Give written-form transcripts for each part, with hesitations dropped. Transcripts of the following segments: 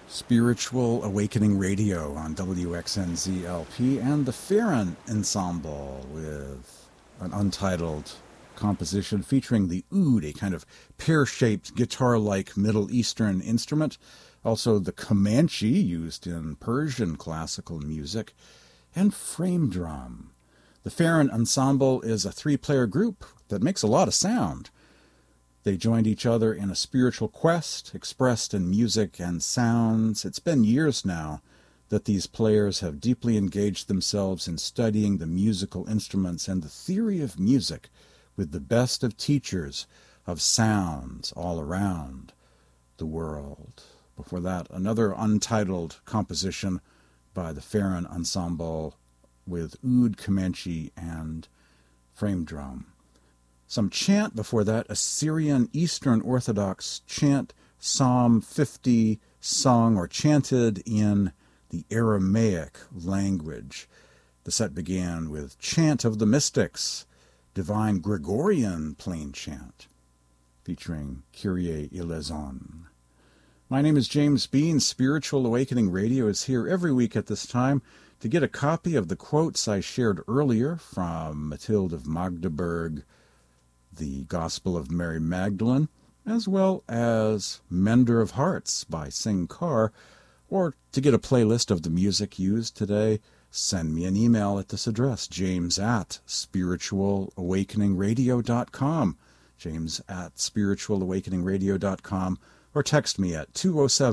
Spiritual Awakening Radio on WXNZ-LP and the Farron Ensemble with an untitled composition featuring the oud, a kind of pear-shaped guitar-like Middle Eastern instrument, also the Comanche used in Persian classical music, and frame drum. The Farron Ensemble is a three-player group that makes a lot of sound. They joined each other in a spiritual quest expressed in music and sounds. It's been years now that these players have deeply engaged themselves in studying the musical instruments and the theory of music with the best of teachers of sounds all around the world. Before that, another untitled composition by the Farron Ensemble with oud, Comanche, and frame drum. Some chant before that, a Syrian Eastern Orthodox chant, Psalm 50, sung or chanted in the Aramaic language. The set began with Chant of the Mystics, Divine Gregorian Plain Chant, featuring Kyrie Eleison. My name is James Bean. Spiritual Awakening Radio is here every week at this time to get a copy of the quotes I shared earlier from Mathilde of Magdeburg, the Gospel of Mary Magdalene, as well as Mender of Hearts by Sing Car, or to get a playlist of the music used today, send me an email at this address, james@spiritualawakeningradio.com, james@spiritualawakeningradio.com, or text me at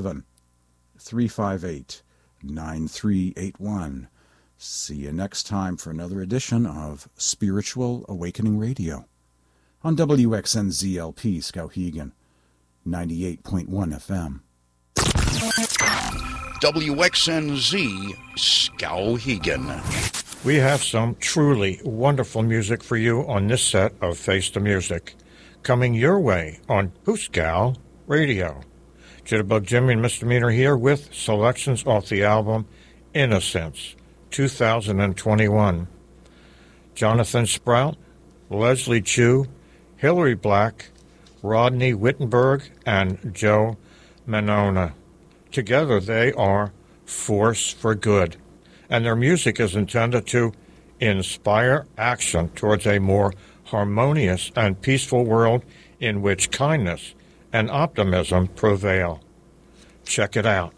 207-358-9381. See you next time for another edition of Spiritual Awakening Radio on WXNZ-LP Skowhegan, 98.1 FM. WXNZ Skowhegan. We have some truly wonderful music for you on this set of Face the Music, coming your way on Hooskow Radio. Jitterbug Jimmy and Misdemeanor here with selections off the album Innocence, 2021. Jonathan Sprout, Leslie Chu, Hillary Black, Rodney Wittenberg, and Joe Manona. Together they are Force for Good, and their music is intended to inspire action towards a more harmonious and peaceful world in which kindness and optimism prevail. Check it out.